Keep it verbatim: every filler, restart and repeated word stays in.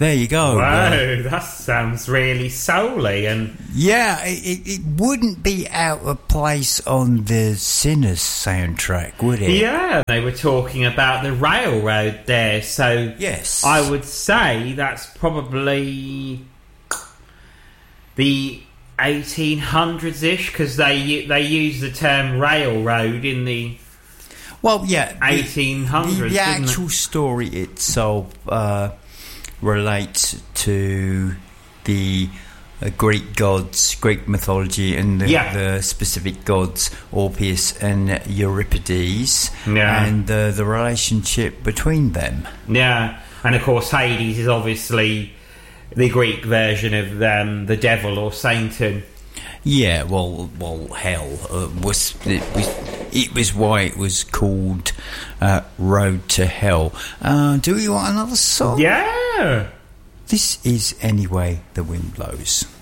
there you go. Wow, Uh, that sounds really soul-y. And yeah, it, it wouldn't be out of place on the Sinners soundtrack, would it? Yeah, they were talking about the railroad there, so yes, I would say that's probably the eighteen hundreds-ish, because they they use the term railroad in the well, yeah, eighteen hundreds. The, the actual story itself uh, relates to the uh, Greek gods, Greek mythology, and the, yeah. the specific gods Orpheus and Euripides, yeah. and uh, the relationship between them. Yeah, and of course Hades is obviously the Greek version of um, the devil or Satan. Yeah, well, well, hell uh, was it was it was why it was called uh, Road to Hell. Uh, do you want another song? Yeah. This is Anyway the Wind Blows.